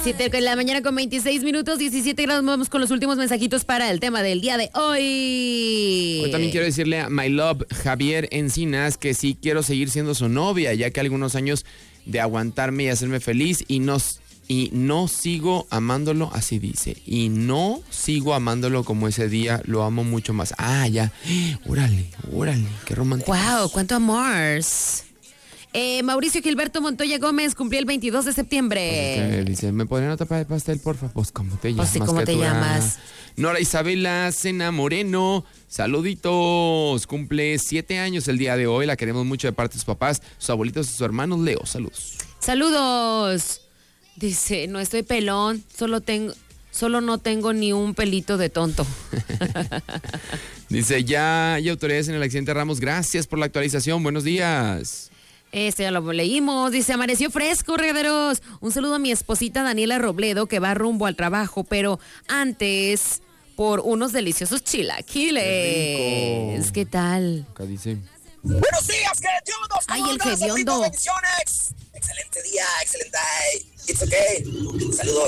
7 de la mañana con 26 minutos, 17 grados. Vamos con los últimos mensajitos para el tema del día de hoy. Hoy también quiero decirle a My Love Javier Encinas que sí quiero seguir siendo su novia, ya que algunos años de aguantarme y hacerme feliz y no sigo amándolo, así dice, y no sigo amándolo como ese día, lo amo mucho más. Ah, ya, órale, qué romántico. Wow, cuánto amor. Mauricio Gilberto Montoya Gómez cumplió el 22 de septiembre. Pues dice, ¿me podrían otra tapa de pastel, porfa? Pues, ¿cómo te llamas? Pues sí, ¿cómo te llamas? Nora Isabela Sena Moreno, saluditos. Cumple 7 años el día de hoy, la queremos mucho de parte de sus papás, sus abuelitos y sus hermanos. Leo, saludos. Saludos. Dice, no estoy pelón, solo no tengo ni un pelito de tonto. Dice, ya hay autoridades en el accidente de Ramos, gracias por la actualización, buenos días. Ya lo leímos. Dice, amaneció fresco, regaderos. Un saludo a mi esposita Daniela Robledo, que va rumbo al trabajo, pero antes por unos deliciosos chilaquiles. ¿Qué tal? Acá dice. Buenos días, hediondos. Ay, el hediondo. Bendiciones. Excelente día, excelente day. It's okay.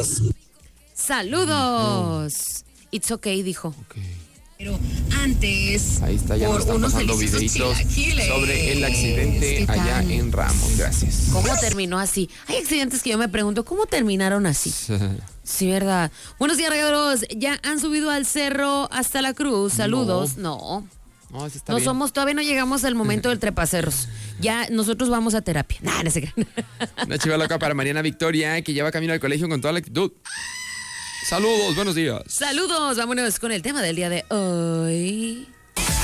Saludos. It's okay, dijo. Okay. Pero antes, ahí está, ya nos están pasando videitos sobre el accidente allá en Ramos. Gracias. ¿Cómo terminó así? Hay accidentes que yo me pregunto, ¿cómo terminaron así? Sí, ¿verdad? Buenos días, regalos. ¿Ya han subido al cerro hasta la cruz? Saludos. No, sí está no bien. somos, todavía no llegamos al momento del trepacerros. Ya nosotros vamos a terapia. No se crean. Una chiva loca para Mariana Victoria, que lleva camino al colegio con toda la actitud. Saludos, buenos días. Saludos, vámonos con el tema del día de hoy.